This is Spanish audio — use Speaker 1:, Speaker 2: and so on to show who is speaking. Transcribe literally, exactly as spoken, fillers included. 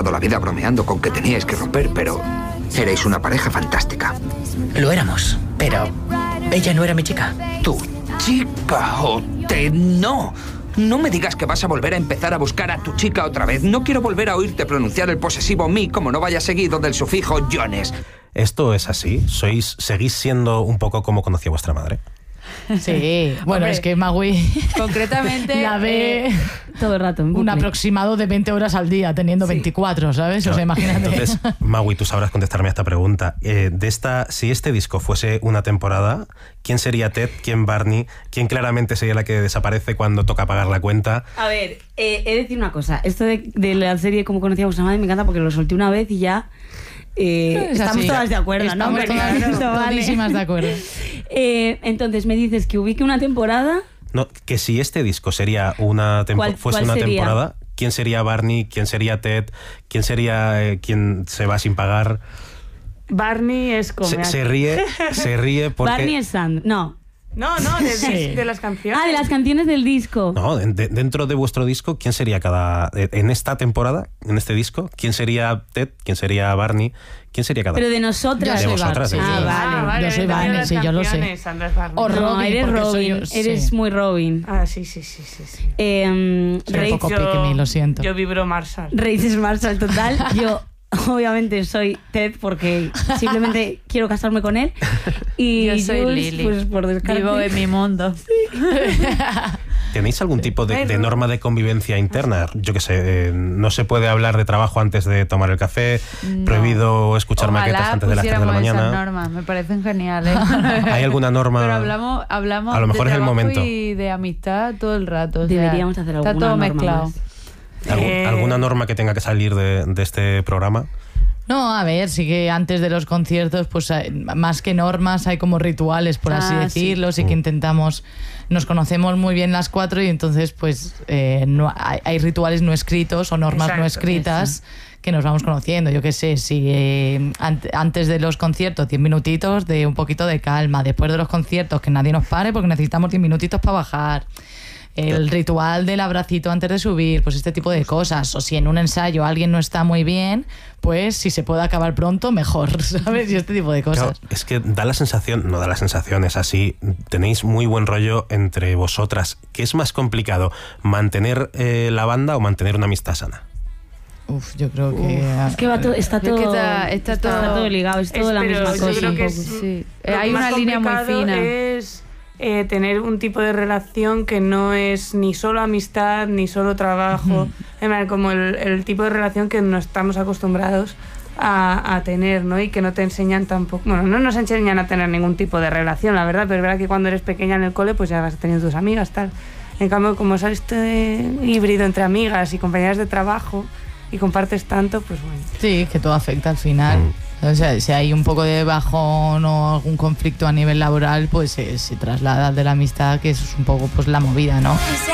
Speaker 1: pasado la vida bromeando con que teníais que romper, pero erais una pareja fantástica.
Speaker 2: Lo éramos, pero ella no era mi chica.
Speaker 1: ¿Tu chica o te no? No me digas que vas a volver a empezar a buscar a tu chica otra vez. No quiero volver a oírte pronunciar el posesivo mi como no vaya seguido del sufijo Jones.
Speaker 3: ¿Esto es así? ¿Sois, ¿Seguís siendo un poco como conocía vuestra madre?
Speaker 4: Sí, bueno,
Speaker 5: Hombre,
Speaker 4: es que Magui
Speaker 5: concretamente
Speaker 4: la ve
Speaker 5: eh, todo el rato.
Speaker 4: un aproximado de veinte horas al día, teniendo sí. veinticuatro, ¿sabes?
Speaker 3: No,
Speaker 4: o sea, imagínate.
Speaker 3: Entonces, Magui, tú sabrás contestarme a esta pregunta. Eh, de esta, si este disco fuese una temporada, ¿quién sería Ted? ¿Quién Barney? ¿Quién claramente sería la que desaparece cuando toca pagar la cuenta?
Speaker 5: A ver, eh, he de decir una cosa. Esto de, de la serie Cómo conocía a vuestra madre me encanta porque lo solté una vez y ya... Eh, estamos
Speaker 4: así.
Speaker 5: todas de acuerdo,
Speaker 4: estamos
Speaker 5: ¿no?
Speaker 4: Todas,
Speaker 5: Claro,
Speaker 4: todísimas
Speaker 5: vale.
Speaker 4: de acuerdo.
Speaker 5: Eh, entonces me dices que ubique una temporada.
Speaker 3: No, que si este disco sería una tempo-
Speaker 5: ¿Cuál-
Speaker 3: fuese
Speaker 5: cuál
Speaker 3: una
Speaker 5: sería?
Speaker 3: temporada, ¿quién sería Barney? ¿Quién sería Ted? ¿Quién sería eh, quien se va sin pagar?
Speaker 6: Barney es como...
Speaker 3: Se, se ríe, se ríe porque...
Speaker 5: Barney es Sand, no.
Speaker 6: No, no, de,
Speaker 4: Sí.
Speaker 6: de las canciones.
Speaker 5: Ah, de las canciones del disco.
Speaker 3: No, de- dentro de vuestro disco, ¿quién sería cada... En esta temporada, en este disco, ¿quién sería Ted? ¿Quién sería Barney? ¿Quién sería cada
Speaker 5: Pero
Speaker 3: uno?
Speaker 5: de nosotras.
Speaker 3: De
Speaker 4: soy
Speaker 3: vosotras,
Speaker 4: Barney,
Speaker 3: de
Speaker 5: Ah,
Speaker 3: vosotras.
Speaker 5: vale.
Speaker 6: Ah, vale,
Speaker 4: Yo soy
Speaker 6: entendía
Speaker 4: Barney,
Speaker 6: las
Speaker 4: sí, yo lo sé.
Speaker 6: canciones, Sandra es Barney.
Speaker 4: O
Speaker 5: No,
Speaker 4: Robin,
Speaker 5: eres
Speaker 4: porque soy
Speaker 5: Robin.
Speaker 4: yo,
Speaker 5: Eres
Speaker 4: sí.
Speaker 5: muy Robin.
Speaker 6: Ah, sí, sí, sí, sí, sí.
Speaker 5: Eh,
Speaker 4: Soy un poco
Speaker 5: Rachel-
Speaker 4: pick me, lo siento.
Speaker 6: Yo vibro Marshall.
Speaker 5: Rachel Marshall total. Yo obviamente soy Ted porque simplemente quiero casarme con él. Y
Speaker 7: Yo soy
Speaker 5: Jules,
Speaker 7: Lily.
Speaker 5: pues por descarte.
Speaker 7: Vivo en mi mundo.
Speaker 3: ¿Tenéis algún tipo de, de norma de convivencia interna? Yo qué sé, eh, no se puede hablar de trabajo antes de tomar el café,
Speaker 7: No.
Speaker 3: prohibido escuchar
Speaker 7: Ojalá
Speaker 3: maquetas antes de las tres de la
Speaker 7: pusiéramos
Speaker 3: mañana.
Speaker 7: esas normas, me parecen geniales.
Speaker 3: ¿Hay alguna norma?
Speaker 7: Pero hablamos, hablamos
Speaker 3: A lo mejor
Speaker 7: de
Speaker 3: es el
Speaker 7: trabajo
Speaker 3: momento.
Speaker 7: y de amistad todo el rato. o sea,
Speaker 5: Deberíamos hacer alguna
Speaker 7: Está todo
Speaker 5: norma
Speaker 7: mezclado.
Speaker 5: más.
Speaker 3: ¿Algún-
Speaker 6: Eh,
Speaker 3: ¿Alguna norma que tenga que salir de, de este programa?
Speaker 4: No, a ver, sí que antes de los conciertos, pues hay- más que normas, hay como rituales, por así
Speaker 7: Ah, sí.
Speaker 4: decirlo, sí que intentamos, nos conocemos muy bien las cuatro y entonces pues eh, no, hay, hay rituales no escritos o normas no
Speaker 6: Exacto,
Speaker 4: escritas que nos vamos conociendo. Yo qué sé, si eh, ant- antes de los conciertos, diez minutitos de un poquito de calma, después de los conciertos, que nadie nos pare porque necesitamos diez minutitos para bajar. El ritual del abracito antes de subir, pues este tipo de cosas. O si en un ensayo alguien no está muy bien, pues si se puede acabar pronto, mejor, ¿sabes? Y este tipo de
Speaker 3: Claro,
Speaker 4: cosas.
Speaker 3: es que da la sensación, no da la sensación, es así, tenéis muy buen rollo entre vosotras. ¿Qué es más complicado, mantener eh, la banda o mantener una amistad sana?
Speaker 4: Uf, yo creo que...
Speaker 5: Es que va todo, está
Speaker 7: Es
Speaker 5: todo,
Speaker 7: que está- está todo-
Speaker 5: todo ligado, es todo
Speaker 6: es-
Speaker 5: la
Speaker 6: pero
Speaker 5: misma
Speaker 6: yo
Speaker 5: cosa.
Speaker 6: creo
Speaker 5: un
Speaker 6: que
Speaker 5: poco.
Speaker 6: es-
Speaker 7: Sí.
Speaker 6: Lo
Speaker 7: Hay
Speaker 6: que
Speaker 7: una
Speaker 6: más
Speaker 7: línea muy
Speaker 6: complicado
Speaker 7: fina.
Speaker 6: es eh, tener un tipo de relación que no es ni solo amistad, ni solo trabajo. En plan, como el, el tipo de relación que no estamos acostumbrados a, a tener, ¿no? Y que no te enseñan tampoco... Bueno, no nos enseñan a tener ningún tipo de relación, la verdad, pero es verdad que cuando eres pequeña en el cole, pues ya vas teniendo tus amigas, tal. En cambio, como es este híbrido entre amigas y compañeras de trabajo y compartes tanto, pues bueno.
Speaker 4: Sí, que todo afecta al final. O sea, si hay un poco de bajón o algún conflicto a nivel laboral, pues se, se traslada al de la amistad, que eso es un poco pues la movida, ¿no?